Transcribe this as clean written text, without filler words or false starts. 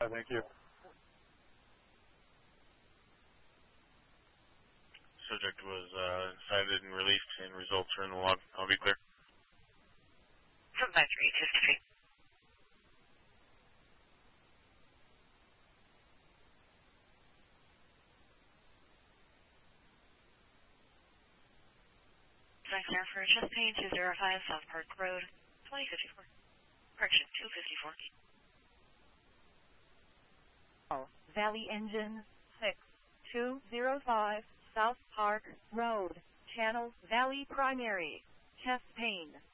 Thank you. Subject was cited and released, and results are in the log. I'll be clear. 753, 53. Thanks, sir, for chest pain 205 South Park Road, 2054. Correction, 254. Valley Engine 6205 South Park Road, Channel Valley Primary, chest pain.